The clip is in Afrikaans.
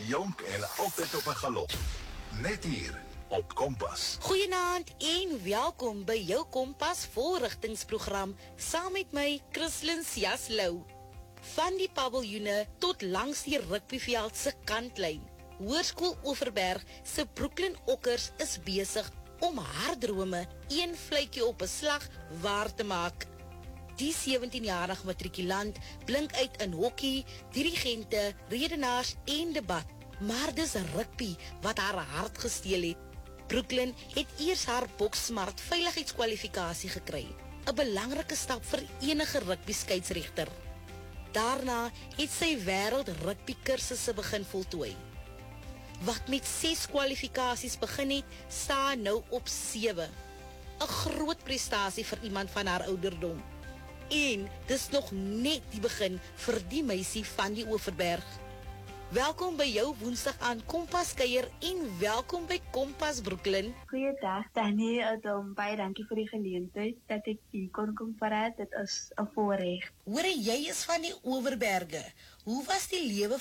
jonk en altyd op 'n galop. Net hier op Kompas. Goeienaand en welkom by jou Kompas volrigtingsprogram saam met my, Christlyn Siaslou. Van die paviljoene tot langs die rugbyveld se kantlyn. Hoërskool Overberg se Brooklyn Okkers is besig om haar drome een vletjie op 'n slag waar te maak. Die 17-jarige matrikulant blink uit in hokkie, dirigente, redenaars en debat. Maar dis rugby wat haar hart gesteel het. Brooklyn het eers haar boksmart veiligheidskwalifikasie gekry. 'n belangrike stap vir enige rugby skeieregter. Daarna het sy wêreld rugby kursusse begin voltooi. Wat met 6 kwalifikasies begin het, staan nou op 7. 'n groot prestasie vir iemand van haar ouderdom. En dis nog net die begin vir die meisie van die Overberg. Welkom by jou Woensdag aan Kompas kuier en welkom by Kompas Brooklyn. Goeiedag Tannie, baie dankie vir die geleentheid dat ek hier kon kom praat. Dit is 'n voorreg. Hoor jy is van die Overberge. Hoe was die lewe